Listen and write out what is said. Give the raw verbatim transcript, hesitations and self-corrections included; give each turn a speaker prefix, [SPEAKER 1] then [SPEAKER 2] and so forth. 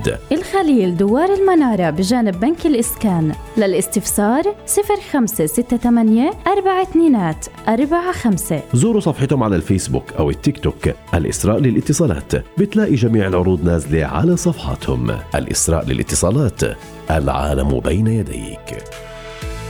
[SPEAKER 1] واحد.
[SPEAKER 2] الخليل دوار المنارة بجانب بنك الإسكان. للاستفسار صفر خمسة ستة ثمانية أربعة اثنين أربعة خمسة.
[SPEAKER 1] زوروا صفحتهم على الفيسبوك أو التيك توك الإسراء للاتصالات، بتلاقي جميع العروض نازلة على صفحاتهم. الإسراء للاتصالات، العالم بين يديك.